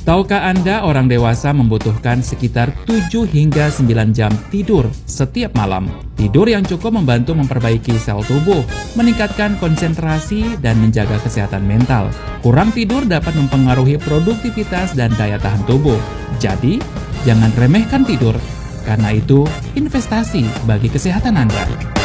Tahukah Anda orang dewasa membutuhkan sekitar 7 hingga 9 jam tidur setiap malam? Tidur yang cukup membantu memperbaiki sel tubuh, meningkatkan konsentrasi, dan menjaga kesehatan mental. Kurang tidur dapat mempengaruhi produktivitas dan daya tahan tubuh. Jadi, jangan remehkan tidur, karena itu investasi bagi kesehatan Anda.